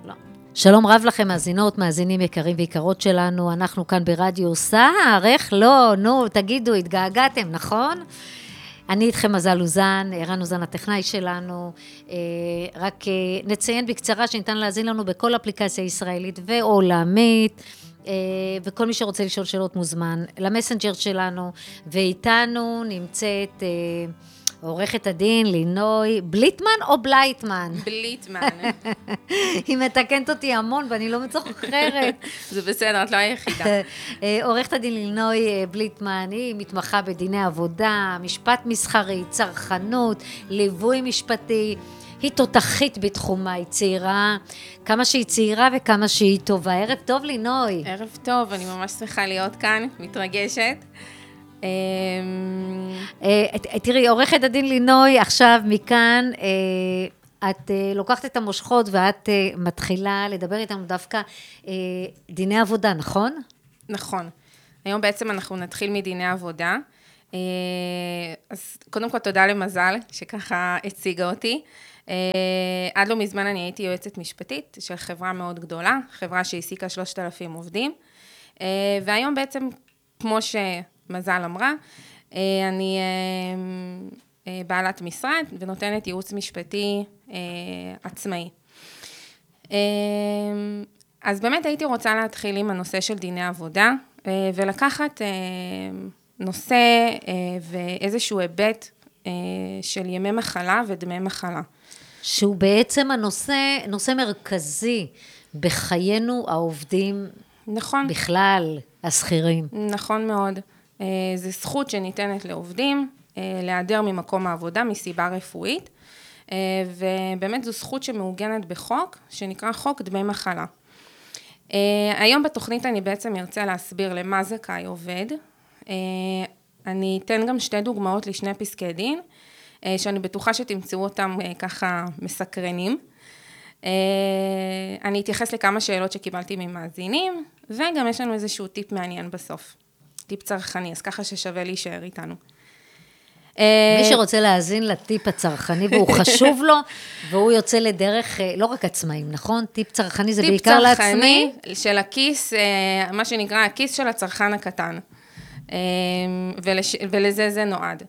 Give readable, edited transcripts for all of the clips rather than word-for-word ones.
לא. שלום רב לכם, מאזינות, מאזינים יקרים ויקרות שלנו, אנחנו כאן ברדיו סער, איך לא, נו, תגידו, התגעגעתם, נכון? אני איתכם מזל אוזן, ערן אוזן הטכנאי שלנו, רק נציין בקצרה שניתן להזין לנו בכל אפליקציה ישראלית ועולמית, וכל מי שרוצה לשאול שאלות מוזמן למסנג'ר שלנו, ואיתנו נמצאת עורכת הדין לינוי בליטמן או בלייטמן? בליטמן. היא מתקנת אותי המון ואני לא מצוחרת. זה בסדר, את לא היחידה. עורכת הדין לינוי בליטמן, היא מתמחה בדיני עבודה, משפט מסחרי, צרכנות, ליווי משפטי. היא תותחית בתחומה, היא צעירה, כמה שהיא צעירה וכמה שהיא טובה. ערב טוב לינוי. ערב טוב, אני ממש שמחה להיות כאן, מתרגשת. תראי, עורכת הדין לינוי, עכשיו מכאן, את לוקחת את המושכות ואת מתחילה לדבר איתנו דווקא דיני עבודה, נכון? נכון. היום בעצם אנחנו נתחיל מדיני עבודה. אז קודם כל תודה למזל שככה הציגה אותי. עד לא מזמן אני הייתי יועצת משפטית של חברה מאוד גדולה, חברה שהעסיקה 3,000 עובדים. והיום בעצם, כמו שמזל אמרה, אני בעלת משרד ונותנת ייעוץ משפטי עצמאי. אז באמת הייתי רוצה להתחיל עם הנושא של דיני עבודה, ולקחת נושא ואיזשהו היבט של ימי מחלה ודמי מחלה. שהוא בעצם נושא מרכזי בחיינו העובדים, נכון. בכלל, השכירים. נכון מאוד. זו זכות שניתנת לעובדים, להיעדר ממקום העבודה מסיבה רפואית, ובאמת זו זכות שמעוגנת בחוק, שנקרא חוק דמי מחלה. היום בתוכנית אני בעצם ארצה להסביר למה זכאי עובד. אני אתן גם 2 דוגמאות לשני פסקי דין, שאני בטוחה שתמצאו אותם ככה מסקרנים. אני אתייחס לכמה שאלות שקיבלתי ממאזינים, וגם יש לנו איזשהו טיפ מעניין בסוף. טיפ צרכני, אז ככה ששווה להישאר איתנו. מי שרוצה להאזין לטיפ הצרכני, והוא חשוב לו, והוא יוצא לדרך, לא רק עצמאים, נכון? טיפ צרכני זה בעיקר לעצמאים. טיפ צרכני של הכיס, מה שנקרא הכיס של הצרכן הקטן. ולזה זה נועד.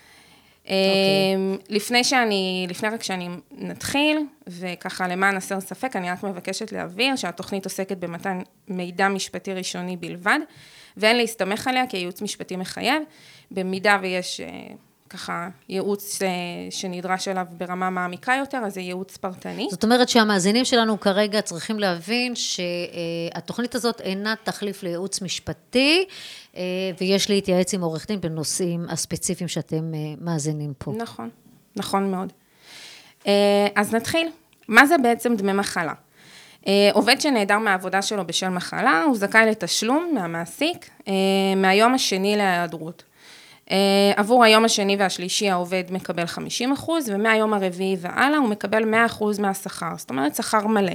לפני רק שאני נתחיל, וככה למען הסר ספק, אני רק מבקשת להבהיר שהתוכנית עוסקת במתן מידע משפטי ראשוני בלבד, ואין להסתמך עליה כייעוץ משפטי מחייב, במידה ויש ככה ייעוץ שנדרש אליו ברמה מעמיקה יותר, אז זה ייעוץ פרטני. זאת אומרת שהמאזינים שלנו כרגע צריכים להבין שהתוכנית הזאת אינה תחליף לייעוץ משפטי, ויש להתייעץ עם עורך דין בנושאים הספציפיים שאתם מאזינים פה. נכון, נכון מאוד. אז נתחיל. מה זה בעצם דמי מחלה? עובד שנעדר מהעבודה שלו בשל מחלה, הוא זכאי לתשלום מהמעסיק מהיום השני להיעדרות. עבור היום השני והשלישי העובד מקבל 50%, ומהיום הרביעי והלאה הוא מקבל 100% מהשכר, זאת אומרת שכר מלא.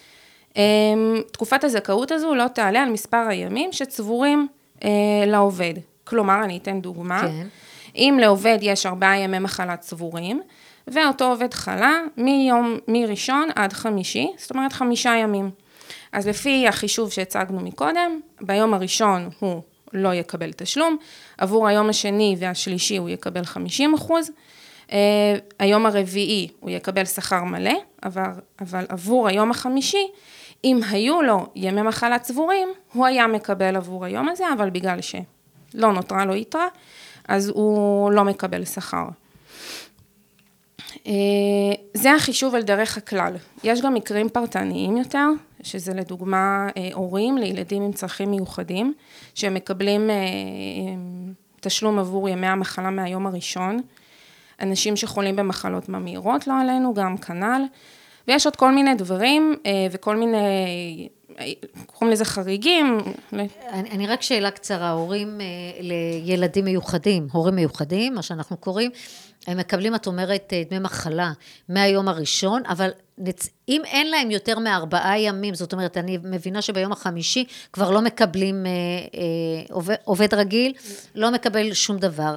תקופת הזכאות הזו לא תעלה על מספר הימים שצבורים לעובד. כלומר, אני אתן דוגמה, כן. אם לעובד יש 4 ימי מחלה צבורים, ואותו עובד חלה מראשון עד חמישי, זאת אומרת 5 ימים. אז לפי החישוב שהצגנו מקודם, ביום הראשון הוא לא יקבל תשלום, עבור היום השני והשלישי הוא יקבל 50%, היום הרביעי הוא יקבל שכר מלא, אבל עבור היום החמישי, אם היו לו ימי מחלה צבורים, הוא היה מקבל עבור היום הזה, אבל בגלל שלא נותרה לו יתרה, אז הוא לא מקבל שכר. זה החישוב על דרך הכלל. יש גם מקרים פרטניים יותר, שזה לדוגמה הורים לילדים עם צרכים מיוחדים, שהם מקבלים תשלום עבור ימי המחלה מהיום הראשון, אנשים שחולים במחלות ממאירות, לא עלינו, גם כנ"ל, ויש עוד כל מיני דברים וכל מיני, קוראים לזה חריגים. אני רק שאלה קצרה, הורים לילדים מיוחדים, הורים מיוחדים, מה שאנחנו קוראים, הם מקבלים, את אומרת, דמי מחלה מהיום הראשון, אבל אם אין להם יותר מ4 ימים, זאת אומרת, אני מבינה שביום החמישי כבר לא מקבלים, עובד רגיל, לא מקבל שום דבר.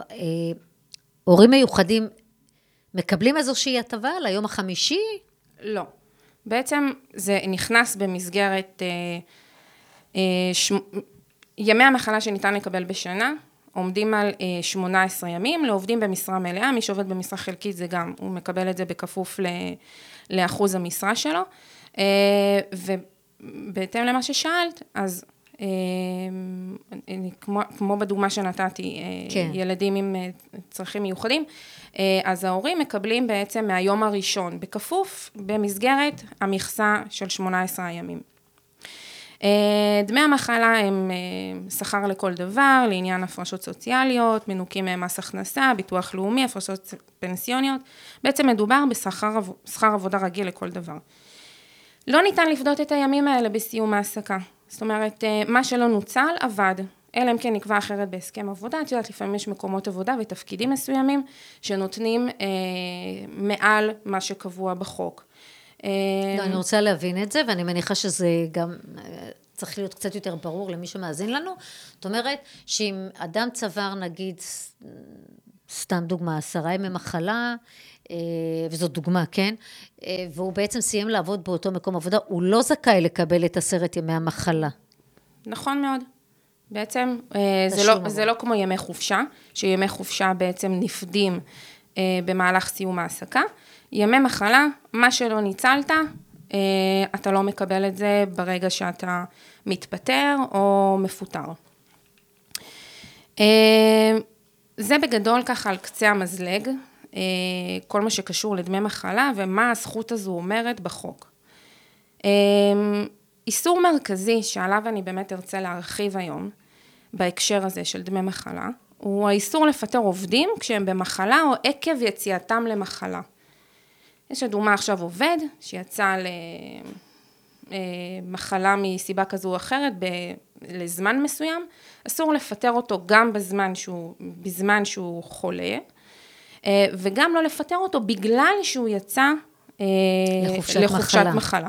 הורים מיוחדים מקבלים איזושהי הטבה ליום החמישי? לא. בעצם זה נכנס במסגרת ימי המחלה שניתן לקבל בשנה, עומדים על 18 ימים, לעובדים במשרה מלאה, מי שעובד במשרה חלקית זה גם, הוא מקבל את זה בכפוף לאחוז המשרה שלו, ובהתאם למה ששאלת, אז כמו בדוגמה שנתתי, כן. ילדים עם צרכים מיוחדים, אז ההורים מקבלים בעצם מהיום הראשון, בכפוף במסגרת המכסה של 18 הימים. דמי המחלה הם שכר לכל דבר, לעניין הפרשות סוציאליות, מנוכים מס הכנסה, ביטוח לאומי, הפרשות פנסיוניות, בעצם מדובר בשכר עבודה רגיל לכל דבר. לא ניתן לפדות את הימים האלה בסיום העסקה, זאת אומרת, מה שלא נוצל עבד, אלא אם כן נקבע אחרת בהסכם עבודה, את יודעת, לפעמים יש מקומות עבודה ותפקידים מסוימים שנותנים מעל מה שקבוע בחוק. לא, אני רוצה להבין את זה, ואני מניחה שזה גם צריך להיות קצת יותר ברור למי שמאזין לנו. זאת אומרת, שאם אדם צבר, נגיד, סתם דוגמה, 10 ימי מחלה, וזאת דוגמה, כן? והוא בעצם סיים לעבוד באותו מקום עבודה, הוא לא זכאי לקבל את 10 ימי המחלה. נכון מאוד. בעצם, זה לא כמו ימי חופשה, שימי חופשה בעצם נפדים במהלך סיום העסקה. ימי מחלה, מה שלא ניצלת, אתה לא מקבל את זה ברגע שאתה מתפטר או מפוטר. זה בגדול ככה על קצה המזלג, כל מה שקשור לדמי מחלה ומה הזכות הזו אומרת בחוק. איסור מרכזי שעליו אני באמת ארצה להרחיב היום, בהקשר הזה של דמי מחלה, הוא האיסור לפטר עובדים כשהם במחלה או עקב יציאתם למחלה. יש לדוגמה עכשיו עובד שיצא למחלה מסיבה כזו או אחרת לזמן מסוים, אסור לפטר אותו גם בזמן שהוא חולה, וגם לא לפטר אותו בגלל שהוא יצא לחופשת מחלה.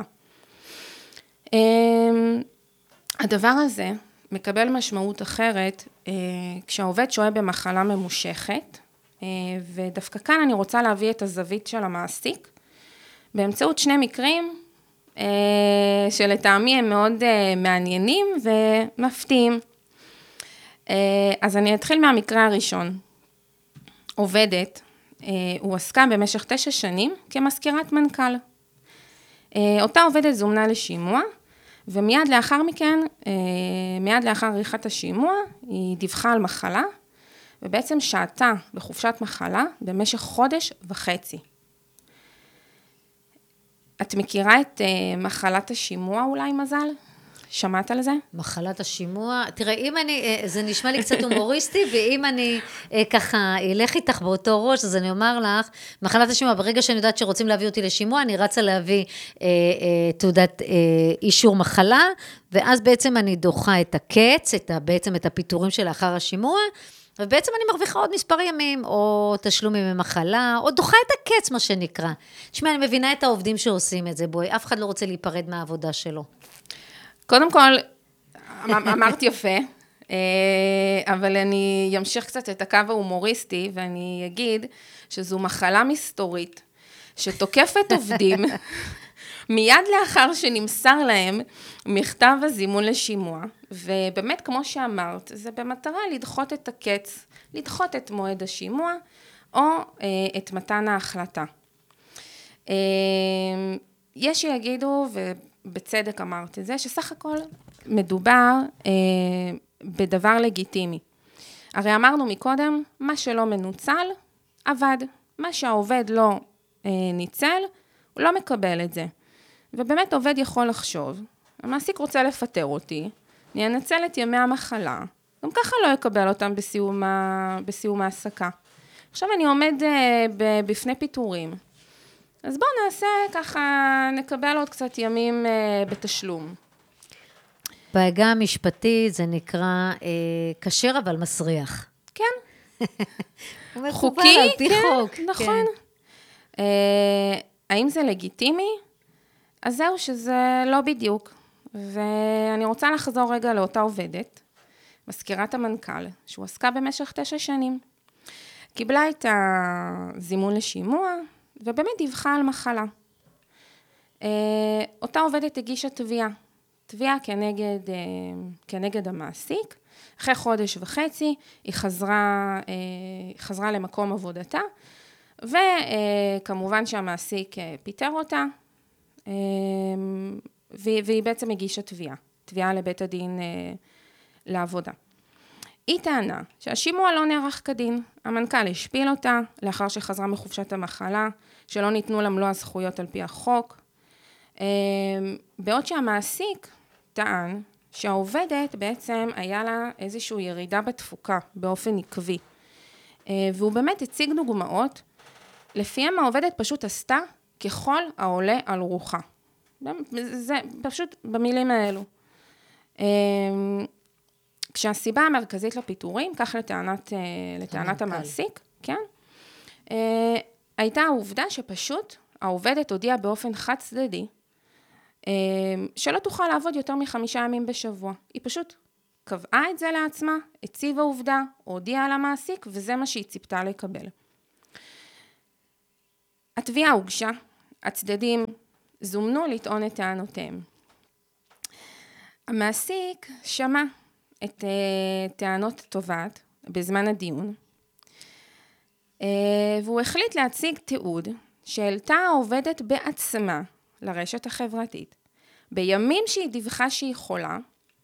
הדבר הזה מקבל משמעות אחרת כשהעובד שוהה במחלה ממושכת, ודווקא כאן אני רוצה להביא את הזווית של המעסיק, באמצעות 2 מקרים שלטעמי הם מאוד מעניינים ומפתיעים. אז אני אתחיל מהמקרה הראשון. עובדת, הוא עסקה במשך 9 שנים כמזכירת מנכ"ל. אותה עובדת זומנה לשימוע, ומיד לאחר מכן, מיד לאחר עריכת השימוע, היא דיווחה על מחלה, ובעצם שעתה בחופשת מחלה במשך 1.5 חודש. את מכירה את מחלת השימוע אולי, מזל? שמעת על זה? מחלת השימוע, תראה, אם אני, זה נשמע לי קצת הומוריסטי, ואם אני ככה אלך איתך באותו ראש, אז אני אומר לך, מחלת השימוע, ברגע שאני יודעת שרוצים להביא אותי לשימוע, אני רצה להביא תעודת אישור מחלה, ואז בעצם אני דוחה את הקץ, בעצם את הפיטורים שלאחר השימוע, ובעצם אני מרוויחה עוד מספר ימים, או תשלום ימי מחלה, או דוחה את הקץ, מה שנקרא. תשמע, אני מבינה את העובדים שעושים את זה, בואי, אף אחד לא רוצה להיפרד מהעבודה שלו. קודם כל, אמרת יפה, אבל אני אמשיך קצת את הקו ההומוריסטי, ואני אגיד שזו מחלה מסתורית, שתוקפת עובדים, מיד לאחר שנמסר להם מכתב הזימון לשימוע, ובאמת כמו שאמרת, זה במטרה לדחות את הקץ, לדחות את מועד השימוע, או את מתן ההחלטה. יש שיגידו, ובצדק אמרת את זה, שסך הכל מדובר בדבר לגיטימי. הרי אמרנו מקודם, מה שלא מנוצל, עבד. מה שהעובד לא ניצל, הוא לא מקבל את זה. ובאמת עובד יכול לחשוב, המעסיק רוצה לפטר אותי, אני אנצל את ימי המחלה, גם ככה לא יקבל אותם בסיום העסקה. עכשיו אני עומד בפני פיטורים, אז בואו נעשה ככה, נקבל עוד קצת ימים בתשלום. בעגה המשפטית זה נקרא כשר אבל מסריח. כן. חוקי, על פי חוק. נכון. כן. האם זה לגיטימי? אז זהו שזה לא בדיוק. ואני רוצה לחזור רגע לאותה עובדת, מזכירת המנכ"ל, שהוא עסקה במשך 9 שנים. קיבלה את הזימון לשימוע, ובאמת דיווחה על מחלה. אותה עובדת הגישה תביעה כנגד המעסיק. אחרי חודש וחצי היא חזרה למקום עבודתה, וכמובן שהמעסיק פיטר אותה, והיא בעצם הגישה תביעה לבית הדין לעבודה. היא טענה שהשימוע לא נערך כדין, המנכ"ל השפיל אותה לאחר שחזרה מחופשת המחלה, שלא ניתנו לה מלוא הזכויות על פי החוק, בעוד שהמעסיק טען שהעובדת בעצם היה לה איזושהי ירידה בתפוקה באופן עקבי, והוא באמת הציג דוגמאות, לפיהם העובדת פשוט עשתה ככל העולה על רוחה. זה פשוט במילים האלו. כשהסיבה המרכזית לפיטורים, כך לטענת המעסיק, כן? הייתה העובדה שפשוט העובדת הודיעה באופן חד צדדי, שלא תוכל לעבוד יותר מ5 ימים בשבוע. היא פשוט קבעה את זה לעצמה, הציבה עובדה, הודיעה על המעסיק, וזה מה שהיא ציפתה לקבל. התביעה הוגשה, הצדדים זומנו לטעון את טענותיהם. המעסיק שמע את טענות התובעת בזמן הדיון, והוא החליט להציג תיעוד שהעלתה העובדת בעצמה לרשת החברתית, בימים שהיא דיווחה שהיא חולה,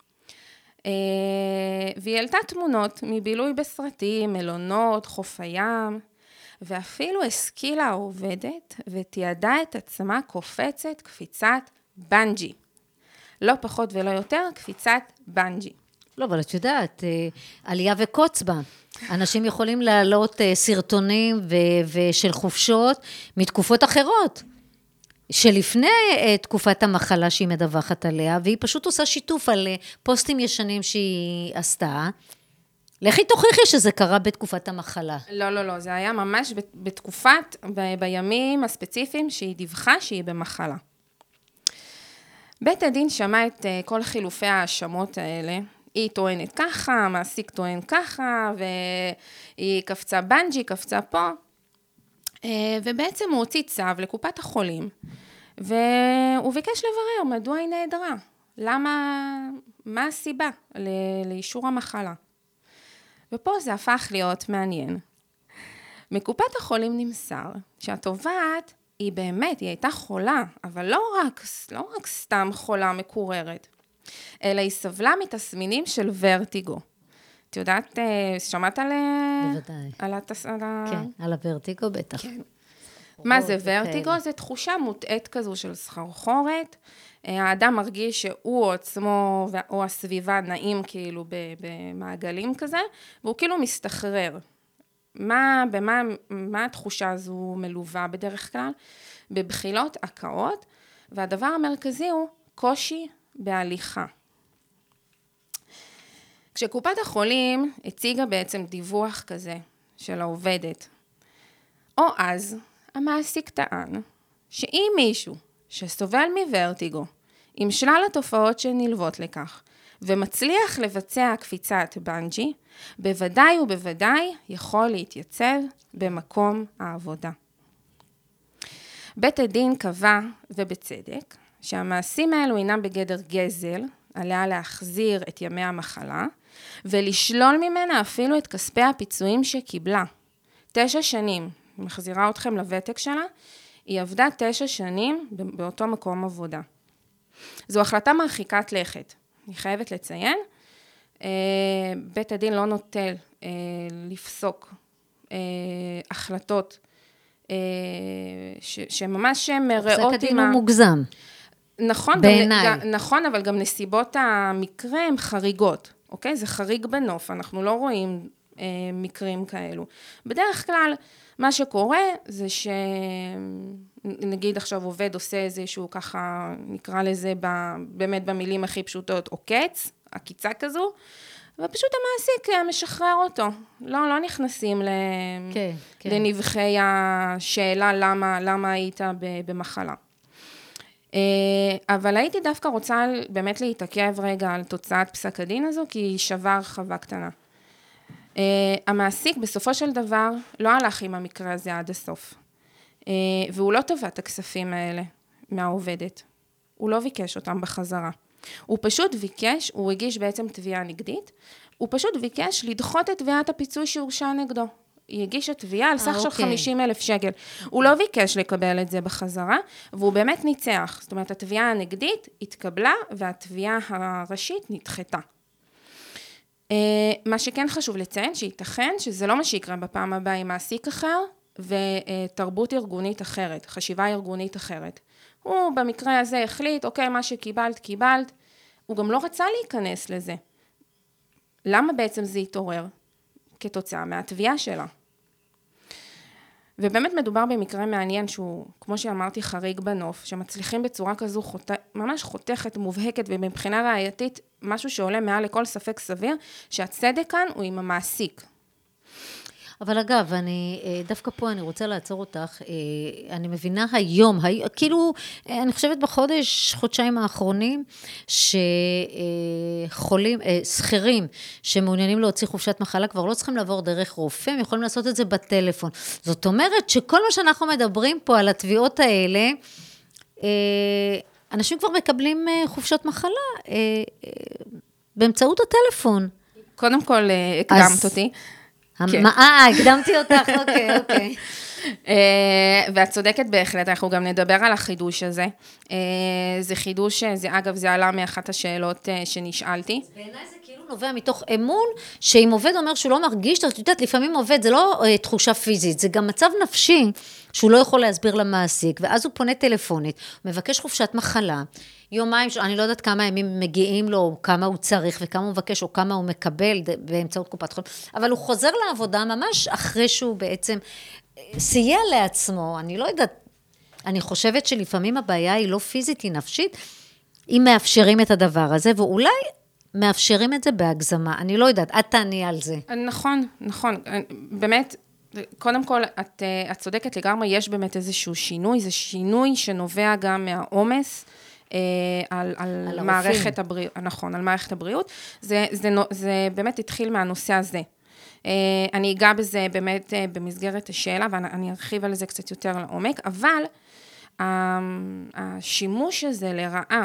והיא העלתה תמונות מבילוי בסרטים, מלונות, חוף הים, ואפילו השכילה העובדת ותיעדה את עצמה קופצת קפיצת בנג'י. לא פחות ולא יותר, קפיצת בנג'י. לא, אבל את יודעת, עלייה וקוץ בה. אנשים יכולים להעלות סרטונים של חופשות מתקופות אחרות, שלפני תקופת המחלה שהיא מדווחת עליה, והיא פשוט עושה שיתוף על פוסטים ישנים שהיא עשתה. לכי תוכיחי שזה קרה בתקופת המחלה. לא, זה היה ממש בימים הספציפיים שהיא דיווחה שהיא במחלה. בית הדין שמע את כל חילופי ההאשמות האלה, היא טוענת ככה, המעסיק טוען ככה, והיא קפצה בנג'י, קפצה פה, ובעצם הוא הוציא צו לקופת החולים, והוא ביקש לברר מדוע היא נעדרה, מה הסיבה לאישור המחלה. ופה זה הפך להיות מעניין. מקופת החולים נמסר שהתובעת היא באמת, היא הייתה חולה, אבל לא רק סתם חולה מקוררת, אלא היא סבלה מתסמינים של ורטיגו. את יודעת, שמעת בוודאי. כן, על הוורטיגו בטח. כן. מה זה ורטיגו? זה תחושה מוטעת כזו של סחרחורת. האדם מרגיש שהוא או עצמו או הסביבה נעים כאילו במעגלים כזה, והוא כאילו מסתחרר. מה התחושה הזו מלווה בדרך כלל? בבחילות, הקאות, והדבר המרכזי הוא קושי בהליכה. כשקופת החולים הציגה בעצם דיווח כזה של העובדת, או אז המעסיק טען שאם מישהו שסובל מוורטיגו, עם שלל התופעות שנלוות לכך, ומצליח לבצע קפיצת בנג'י, בוודאי ובוודאי יכול להתייצב במקום העבודה. בית הדין קבע, ובצדק, שהמעשים האלו אינם בגדר גזל, עליה להחזיר את ימי המחלה, ולשלול ממנה אפילו את כספי הפיצויים שקיבלה. 9 שנים, מחזירה אתכם לוותק שלה, היא עבדה 9 שנים באותו מקום עבודה. זו החלטה מרחיקת לכת. אני חייבת לציין, בית הדין לא נוטל לפסוק החלטות שממש מראות פסק הדין הוא מוגזם. נכון, אבל גם נסיבות המקרה הן חריגות, אוקיי? זה חריג בנוף, אנחנו לא רואים מקרים כאלו. בדרך כלל, מה שקורה זה שנגיד עכשיו עובד עושה איזשהו ככה, נקרא לזה באמת במילים הכי פשוטות, עוקץ, עקיצה כזו, ופשוט המעסיק משחרר אותו. לא נכנסים לנבחי השאלה למה היית במחלה. אבל הייתי דווקא רוצה באמת להתעכב רגע על תוצאת פסק הדין הזו, כי היא שווה הרחבה קטנה. המעסיק בסופו של דבר לא הלך עם המקרה הזה עד הסוף, והוא לא תבע את הכספים האלה מהעובדת. הוא לא ביקש אותם בחזרה. הוא פשוט ביקש, הוא הגיש בעצם תביעה נגדית, הוא פשוט ביקש לדחות את תביעת הפיצוי שהורשע נגדו. היא הגישה תביעה על סך של 50,000 שקל. הוא לא ביקש לקבל את זה בחזרה, והוא באמת ניצח. זאת אומרת, התביעה הנגדית התקבלה, והתביעה הראשית נדחתה. מה שכן חשוב לציין, שייתכן שזה לא מה שיקרה בפעם הבאה עם מעסיק אחר, ותרבות ארגונית אחרת, חשיבה ארגונית אחרת. הוא במקרה הזה החליט, אוקיי, מה שקיבלת, קיבלת. הוא גם לא רצה להיכנס לזה. למה בעצם זה התעורר? כתוצאה מהתביעה שלה. ובאמת מדובר במקרה מעניין שהוא, כמו שאמרתי, חריג בנוף, שמצליחים בצורה כזו ממש חותכת, מובהקת, ומבחינה ראייתית, משהו שעולה מעל לכל ספק סביר, שהצדק כאן הוא עם המעסיק. אבל אגב, דווקא פה אני רוצה לעצור אותך, אני מבינה היום, כאילו, אני חושבת חודשיים האחרונים, שחולים, שכירים, שמעוניינים להוציא חופשת מחלה, כבר לא צריכים לעבור דרך רופא, הם יכולים לעשות את זה בטלפון. זאת אומרת שכל מה שאנחנו מדברים פה על התביעות האלה, אנשים כבר מקבלים חופשת מחלה, באמצעות הטלפון. קודם כל, הקדמת אותי. הקדמתי אותך, אוקיי. ואת צודקת בהחלט, אנחנו גם נדבר על החידוש הזה. זה חידוש, אגב, זה עלה מאחת השאלות שנשאלתי. בעיניי זה כאילו נובע מתוך אמון, שאם עובד אומר שהוא לא מרגיש, את יודעת, לפעמים עובד, זה לא תחושה פיזית, זה גם מצב נפשי, שהוא לא יכול להסביר למעסיק, ואז הוא פונה טלפונית, מבקש חופשת מחלה, יומיים, אני לא יודעת כמה ימים מגיעים לו, כמה הוא צריך, וכמה הוא מבקש, או כמה הוא מקבל באמצעות קופת חולים, אבל הוא חוזר לעבודה ממש אחרי שהוא בעצם סייע לעצמו, אני לא יודעת, אני חושבת שלפעמים הבעיה היא לא פיזית, היא נפשית, אם מאפשרים את הדבר הזה, ואולי מאפשרים את זה בהגזמה, אני לא יודעת, את תעני על זה. נכון, באמת, קודם כל, את צודקת לגמרי, יש באמת איזשהו שינוי, זה שינוי שנובע גם מהעומס, על מערכת הבריאות, נכון, על מערכת הבריאות, זה באמת התחיל מהנושא הזה. אני אגע בזה באמת במסגרת השאלה, ואני ארחיב על זה קצת יותר לעומק, אבל השימוש הזה לרעה,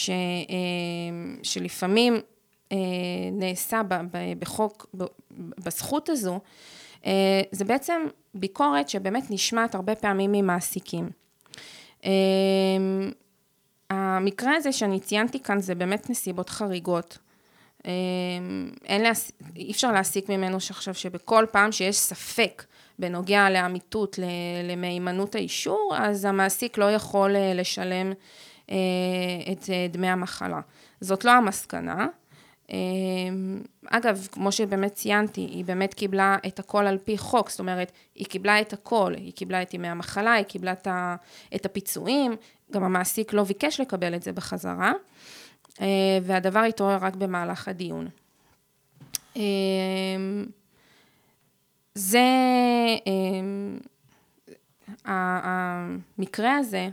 שלפעמים נעשה בחוק, בזכות הזו, זה בעצם ביקורת שבאמת נשמעת הרבה פעמים ממעסיקים. המקרה הזה שאני ציינתי כאן זה באמת נסיבות חריגות. אי אפשר להסיק ממנו שעכשיו שבכל פעם שיש ספק בנוגע לאמיתות, למהימנות האישור, אז המעסיק לא יכול לשלם את דמי המחלה. זאת לא המסקנה. אגב, כמו שבאמת ציינתי, היא באמת קיבלה את הכל על פי חוק, זאת אומרת, היא קיבלה את הכל, היא קיבלה את ימי המחלה, היא קיבלה את הפיצויים, גם המעסיק לא ביקש לקבל את זה בחזרה, והדבר התעורר רק במהלך הדיון. זה, המקרה הזה,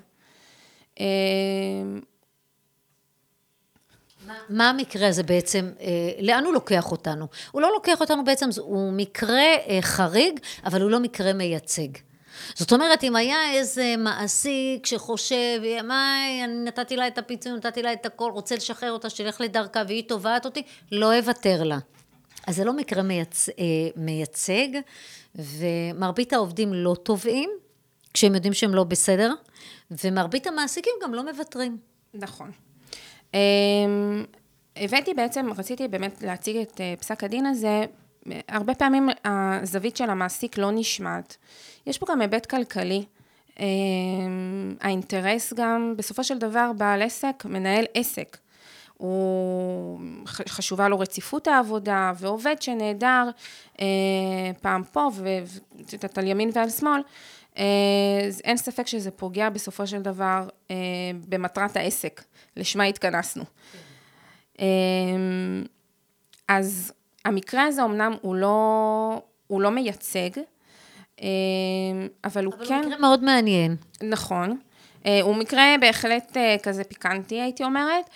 מה המקרה הזה בעצם, לאן הוא לוקח אותנו? הוא לא לוקח אותנו בעצם, הוא מקרה חריג, אבל הוא לא מקרה מייצג. זאת אומרת, אם היה איזה מעסיק שחושב, אני נתתי לה את הפיצוי, נתתי לה את הכל, רוצה לשחרר אותה, שילך לדרכה, והיא תובעת אותי, לא אוותר לה. אז זה לא מקרה מייצג, ומרבית העובדים לא תובעים, כשהם יודעים שהם לא בסדר, ומרבית המעסיקים גם לא מוותרים. נכון. רציתי באמת להציג את פסק הדין הזה, הרבה פעמים הזווית של המעסיק לא נשמעת. יש פה גם היבט כלכלי, האינטרס גם, בסופו של דבר בעל עסק, מנהל עסק, הוא חשובה לו רציפות העבודה, ועובד שנהדר פעם פה, ועל ימין ועל שמאל, אין ספק שזה פוגע בסופו של דבר במטרת העסק, לשמה התכנסנו. אז המקרה הזה אמנם הוא לא מייצג, אבל הוא כן... הוא מקרה מאוד מעניין. נכון. הוא מקרה בהחלט כזה פיקנטי, הייתי אומרת,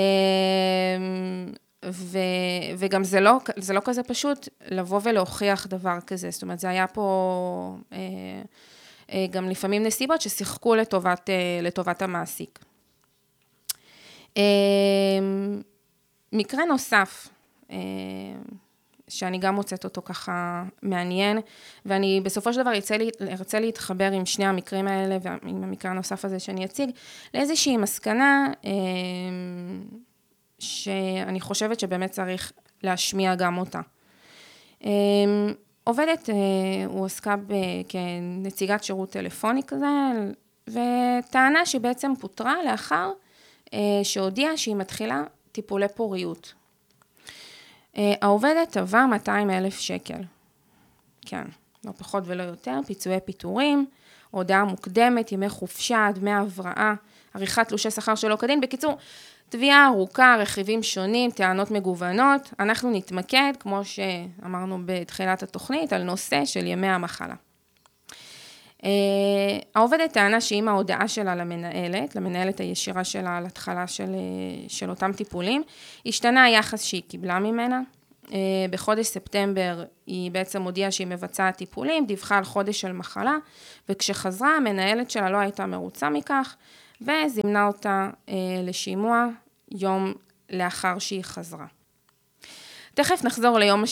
וגם זה לא כזה פשוט לבוא ולהוכיח דבר כזה. זאת אומרת, זה היה פה גם לפעמים נסיבות ששיחקו לטובת המעסיק. מקרה נוסף, שאני גם מוצאת אותו ככה מעניין, ואני בסופו של דבר ארצה להתחבר עם שני המקרים האלה, ועם המקרה הנוסף הזה שאני אציג, לאיזושהי מסקנה, שאני חושבת שבאמת צריך להשמיע גם אותה. עובדת, הוא עסקה כנציגת שירות טלפוני כזה, וטענה שהיא בעצם פוטרה לאחר שהודיעה שהיא מתחילה טיפולי פוריות. העובדת תבעה 200,000 שקל. כן, לא פחות ולא יותר, פיצויי פיטורים, הודעה מוקדמת, ימי חופשה, דמי הבראה, עריכת תלושי שכר שלא כדין. בקיצור, תביעה ארוכה, רכיבים שונים, טענות מגוונות. אנחנו נתמקד, כמו שאמרנו בתחילת התוכנית, על נושא של ימי המחלה. העובדת טענה שעם ההודעה שלה למנהלת הישירה שלה על התחלה של אותם טיפולים, השתנה היחס שהיא קיבלה ממנה. בחודש ספטמבר היא בעצם הודיעה שהיא מבצעת טיפולים, דיווחה על חודש של מחלה, וכשחזרה המנהלת שלה לא הייתה מרוצה מכך, וזימנה אותה לשימוע יום לאחר שהיא חזרה. תכף נחזור ליום